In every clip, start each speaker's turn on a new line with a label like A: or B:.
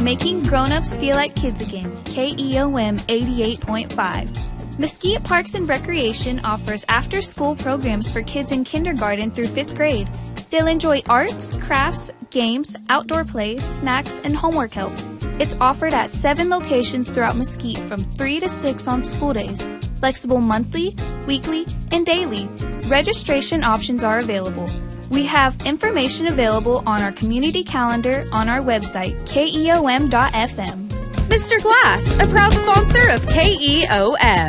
A: making grown-ups feel like kids again. KEOM 88.5. Mesquite Parks and Recreation offers after-school programs for kids in kindergarten through 5th grade. They'll enjoy arts, crafts, games, outdoor play, snacks, and homework help. It's offered at 7 locations throughout Mesquite from 3 to 6 on school days. Flexible monthly, weekly, and daily. Registration options are available. We have information available on our community calendar on our website, keom.fm.
B: Mr. Glass, a proud sponsor of KEOM,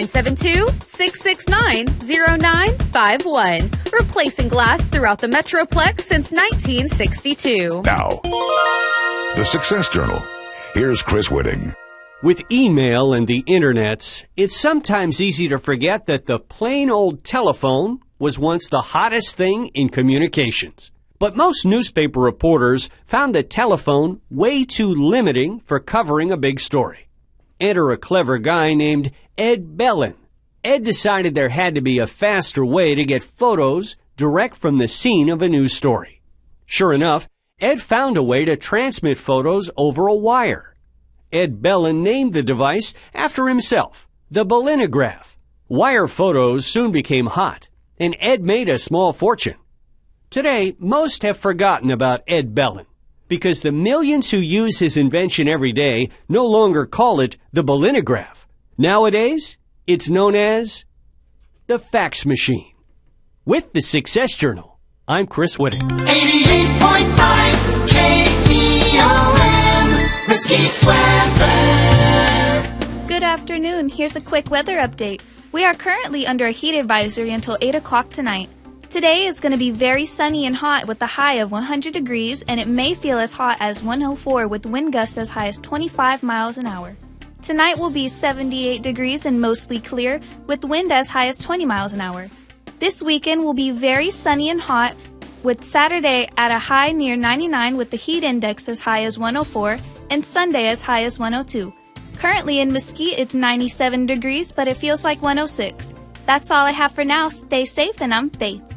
B: 972-669-0951, replacing glass throughout the Metroplex since 1962.
C: Now, the Success Journal. Here's Chris Whitting.
D: With email and the internet, it's sometimes easy to forget that the plain old telephone was once the hottest thing in communications. But most newspaper reporters found the telephone way too limiting for covering a big story. Enter a clever guy named Ed Bellin. Ed decided there had to be a faster way to get photos direct from the scene of a news story. Sure enough, Ed found a way to transmit photos over a wire. Ed Bellin named the device after himself, the Bellinograph. Wire photos soon became hot, and Ed made a small fortune. Today, most have forgotten about Ed Bellin because the millions who use his invention every day no longer call it the Bellinograph. Nowadays, it's known as the fax machine. With the Success Journal, I'm Chris Whitting.
E: 88.5 KEOM, Mesquite weather.
A: Good afternoon. Here's a quick weather update. We are currently under a heat advisory until 8 o'clock tonight. Today is going to be very sunny and hot with a high of 100 degrees, and it may feel as hot as 104 with wind gusts as high as 25 miles an hour. Tonight will be 78 degrees and mostly clear with wind as high as 20 miles an hour. This weekend will be very sunny and hot with Saturday at a high near 99 with the heat index as high as 104 and Sunday as high as 102. Currently in Mesquite it's 97 degrees, but it feels like 106. That's all I have for now. Stay safe, and I'm Faith.